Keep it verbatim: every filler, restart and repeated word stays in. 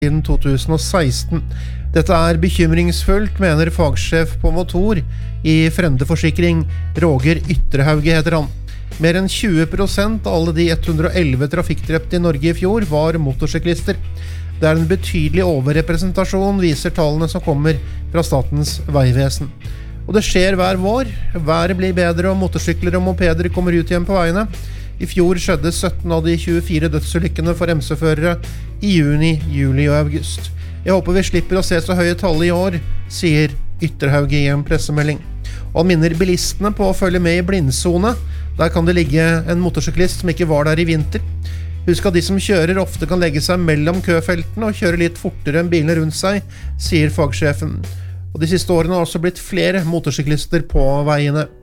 siden to tusen og seksten. Dette er bekymringsfullt, mener fagsjef på motor i Frende Forsikring. Roger Ytterhauge heter han. Mer enn tjue prosent av alle de ett hundre og elleve trafikkdrepte i Norge i fjor var motorsyklister. Det er en betydelig overrepresentasjon, viser tallene som kommer fra Statens vegvesen. Og det skjer hver vår. Været blir bedre, og motorsykler og mopeder kommer ut igjen på veiene. I fjor skjedde sytten av de tjuefire dødsulykkene for M C-førere i juni, juli og august. Jeg håper vi slipper å se så høye tall i år, sier Ytterhauge i en pressemelding. Og han minner bilistene på å følge med i blindzone. Der kan det ligge en motorsyklist som ikke var der i vinter. Husk at de som kjører ofte kan legge seg mellom køfeltene og kjøre litt fortere enn bilene rundt seg, sier fagsjefen. Og de siste årene har også blitt flere motorsyklister på veiene.